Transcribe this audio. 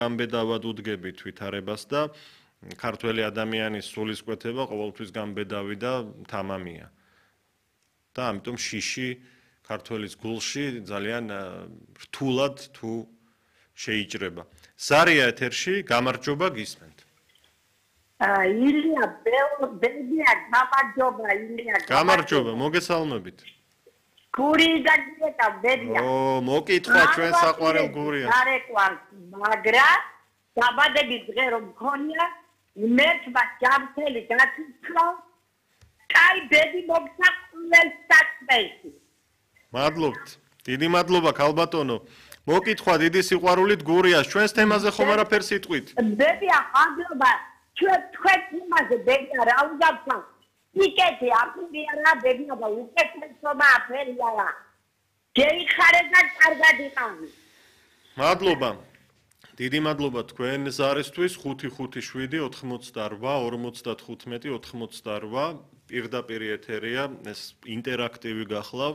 გამბედავად უდგებით ვითარებას და ქართველი ადამიანის სულისკვეთება ყოველთვის გამბედავი და თამამია. და ამიტომ შიში ქართველის გულში ძალიან რთულად თუ შეიჭრება. ზარია ეთერში, გამარჯობა გისმენთ. ილია ბელგია გამარჯობა ილია. გამარჯობა, მოგესალმებით. გურიდან გიეტა ბედია. მოკითხვა ჩვენ საყვარელ გურიას. გარეკვარ, მაგრამ დაბადების დღე რომ მქონია, მერტმა ჯამთელი გაწიწვა. კაი ბედი მოგსაყრელ საქმეში. მადლობთ. დიდი მადლობა ქალბატონო. მოკითხვა დიდი სიყვარულით გურიას. ჩვენს თემაზე ხომ არაფერს იტყვით? ბედია, ხანდობა თქვენ იმაზე ბედია რა უძაბთა. იკეთი აფრია რა ბედია და უკეთესობა აფერია რა. გეიხარე და კარგად იყავი. მადლობა. დიდი მადლობა თქვენ ზარისთვის 557 88 45 88 პირდაპირ ეთერია ეს ინტერაქტივი გახლავთ